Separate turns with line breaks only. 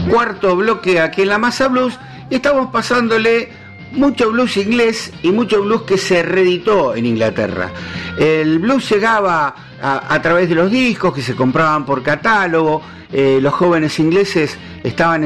cuarto bloque aquí en La Masa Blues, y estamos pasándole mucho blues inglés y mucho blues que se reeditó en Inglaterra. El blues llegaba a través de los discos que se compraban por catálogo. Los jóvenes ingleses estaban